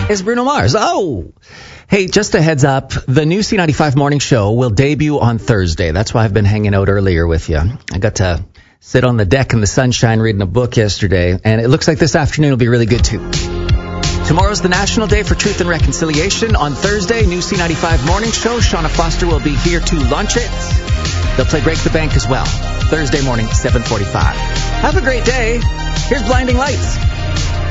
It's Bruno Mars. Oh! Hey, just a heads up, the new C95 Morning Show will debut on Thursday. That's why I've been hanging out earlier with you. I got to sit on the deck in the sunshine reading a book yesterday, and it looks like this afternoon will be really good too. Tomorrow's the National Day for Truth and Reconciliation. On Thursday, new C95 Morning Show. Shauna Foster will be here to launch it. They'll play Break the Bank as well. Thursday morning, 7:45. Have a great day. Here's Blinding Lights.